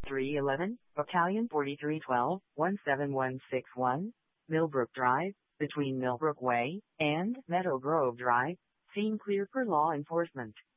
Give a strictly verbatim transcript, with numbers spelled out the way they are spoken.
three eleven, Battalion forty-three twelve, one seven one six one, Millbrook Drive, between Millbrook Way and Meadow Grove Drive. Scene clear for law enforcement.